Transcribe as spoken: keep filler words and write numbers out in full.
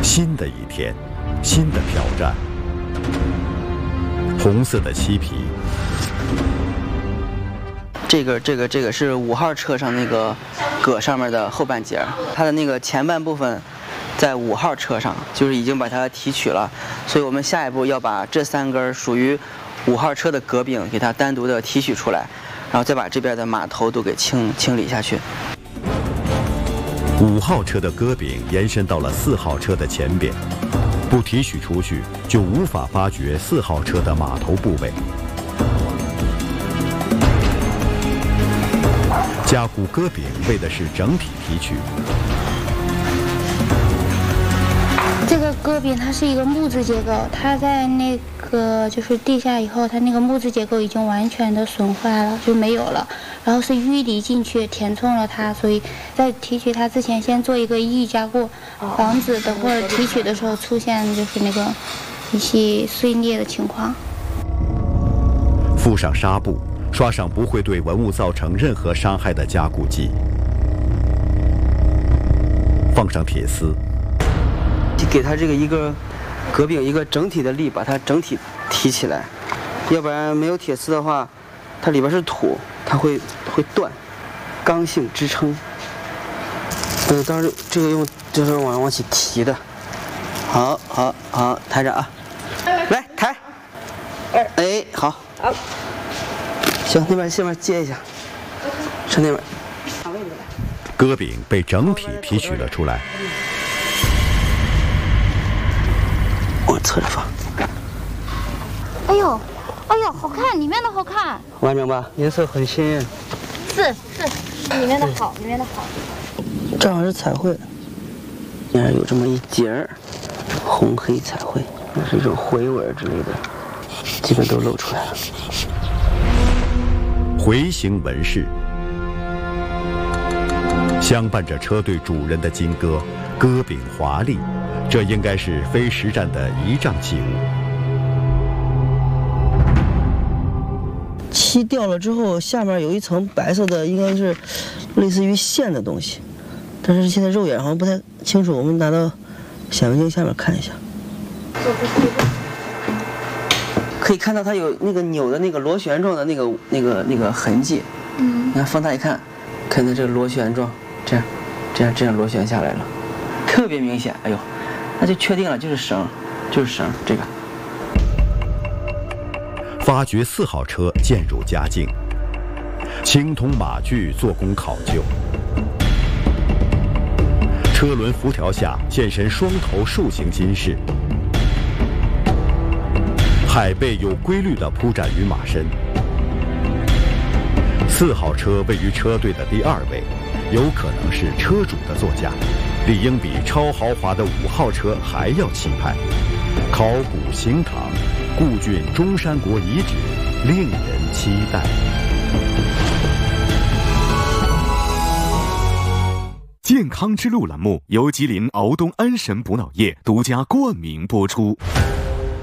新的一天，新的挑战。红色的漆皮。 这个这个这个是五号车上那个葛上面的后半截，它的那个前半部分在五号车上，就是已经把它提取了，所以我们下一步要把这三根属于五号车的葛柄给它单独的提取出来，然后再把这边的马头都给清清理下去。 五号车的戈柄延伸到了四号车的前边，不提取出去就无法发掘四号车的马头部位。加固戈柄为的是整体提取。 这个戈柄它是一个木质结构，它在那个就是地下以后，它那个木质结构已经完全的损坏了，就没有了。然后是淤泥进去填充了它，所以在提取它之前，先做一个预加固，防止等会儿提取的时候出现就是那个一些碎裂的情况。 附上纱布，刷上不会对文物造成任何伤害的加固剂，放上铁丝， 给它这个一个戈柄一个整体的力，把它整体提起来，要不然没有铁丝的话，它里边是土，它会会断，刚性支撑。嗯，当时这个用就是往往起提的，好，好，好，抬着啊，来抬，哎，好，好，行，那边下面接一下，上那边。 戈柄被整体提取了出来。 往侧着放。 哎呦，哎呦，好看，里面的好看。 完整吧？颜色很鲜。 是是，里面的好，里面的好。 正好是彩绘，竟然有这么一截儿红黑彩绘，那是一种回纹之类的，基本都露出来了。 回形纹饰，相伴着车队主人的金戈，戈柄华丽，这应该是非实战的仪仗器物。 漆掉了之后，下面有一层白色的，应该是类似于线的东西，但是现在肉眼好像不太清楚，我们拿到显微镜下面看一下。可以看到它有那个扭的那个螺旋状的那个那个那个痕迹。嗯，你看放大一看，看到这个螺旋状，这样这样这样螺旋下来了，特别明显。哎呦，那就确定了，就是绳，就是绳这个。 发掘四号车渐入佳境，青铜马具做工考究，车轮辐条下现身双头竖形金饰，海背有规律地铺展于马身。四号车位于车队的第二位，有可能是车主的座驾，理应比超豪华的五号车还要气派。考古行唐，故郡中山国遗址，令人期待。 健康之路栏目由吉林敖东安神补脑液独家冠名播出。